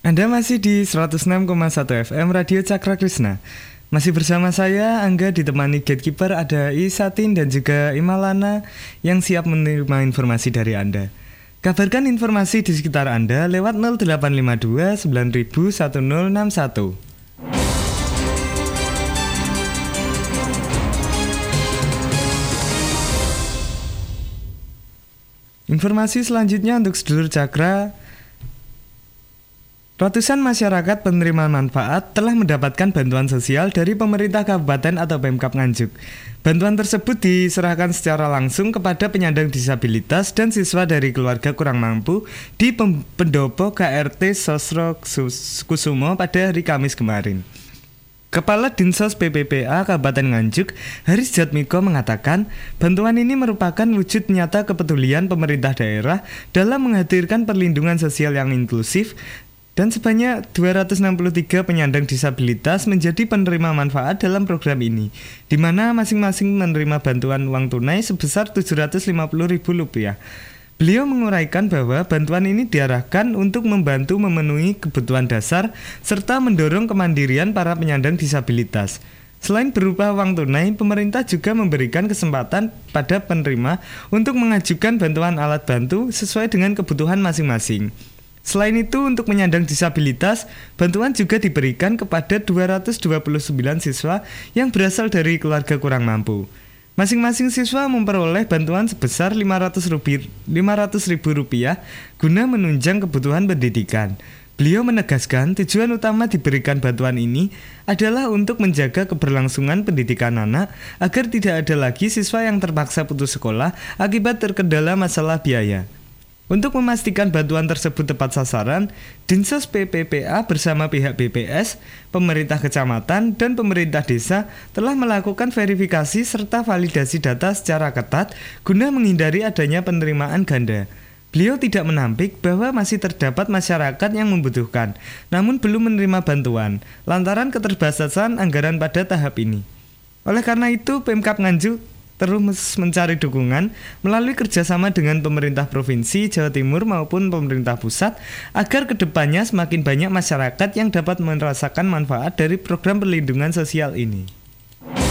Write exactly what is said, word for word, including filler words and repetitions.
Anda masih di seratus enam koma satu F M Radio Cakra Krishna. Masih bersama saya, Angga, ditemani gatekeeper ada Isatin dan juga Imalana yang siap menerima informasi dari Anda. Kabarkan informasi di sekitar Anda lewat nol delapan lima dua sembilan nol satu nol enam satu. Informasi selanjutnya untuk sedulur Cakra. Ratusan masyarakat penerima manfaat telah mendapatkan bantuan sosial dari pemerintah kabupaten atau Pemkab Nganjuk. Bantuan tersebut diserahkan secara langsung kepada penyandang disabilitas dan siswa dari keluarga kurang mampu di Pendopo K R T Sosro Kusumo pada hari Kamis kemarin. Kepala Dinsos P P P A Kabupaten Nganjuk, Haris Jatmiko mengatakan, bantuan ini merupakan wujud nyata kepedulian pemerintah daerah dalam menghadirkan perlindungan sosial yang inklusif, dan sebanyak dua ratus enam puluh tiga penyandang disabilitas menjadi penerima manfaat dalam program ini, di mana masing-masing menerima bantuan uang tunai sebesar tujuh ratus lima puluh ribu rupiah. Beliau menguraikan bahwa bantuan ini diarahkan untuk membantu memenuhi kebutuhan dasar serta mendorong kemandirian para penyandang disabilitas. Selain berupa uang tunai, pemerintah juga memberikan kesempatan pada penerima untuk mengajukan bantuan alat bantu sesuai dengan kebutuhan masing-masing. Selain itu, untuk penyandang disabilitas, bantuan juga diberikan kepada dua ratus dua puluh sembilan siswa yang berasal dari keluarga kurang mampu. Masing-masing siswa memperoleh bantuan sebesar lima ratus ribu rupiah guna menunjang kebutuhan pendidikan. Beliau menegaskan tujuan utama diberikan bantuan ini adalah untuk menjaga keberlangsungan pendidikan anak agar tidak ada lagi siswa yang terpaksa putus sekolah akibat terkendala masalah biaya. Untuk memastikan bantuan tersebut tepat sasaran, Dinsos P P P A bersama pihak B P S, pemerintah kecamatan, dan pemerintah desa telah melakukan verifikasi serta validasi data secara ketat guna menghindari adanya penerimaan ganda. Beliau tidak menampik bahwa masih terdapat masyarakat yang membutuhkan, namun belum menerima bantuan, lantaran keterbatasan anggaran pada tahap ini. Oleh karena itu, Pemkab Nganjuk terus mencari dukungan melalui kerjasama dengan pemerintah provinsi Jawa Timur maupun pemerintah pusat agar kedepannya semakin banyak masyarakat yang dapat merasakan manfaat dari program perlindungan sosial ini.